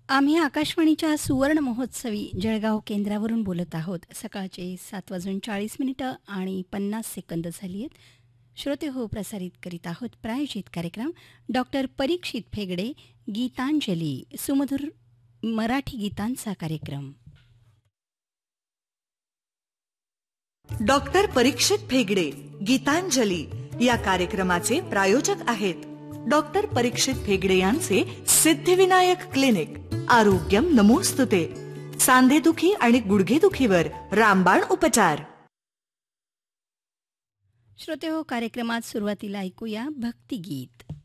आम्ही आकाशवाणीच्या सुवर्ण महोत्सवी जळगाव केंद्रावरून बोलत आहोत. सकाळचे 7:40 आणि 50 सेकंद झाली आहेत. श्रोते हो, प्रसारित करीत आहोत प्रायोजित कार्यक्रम डॉक्टर परीक्षित फेगडे गीतांजली, सुमधुर मराठी गीतांचा कार्यक्रम. डॉक्टर परीक्षित फेगडे गीतांजली या कार्यक्रमाचे प्रायोजक आहेत डॉक्टर परीक्षित फेगडे यांचे सिद्धिविनायक क्लिनिक. आरोग्यम नमोस्तुते. सांधेदुखी आणि गुडघेदुखीवर रामबाण उपचार. श्रोते हो, कार्यक्रमात सुरुवातीला ऐकूया भक्तिगीत.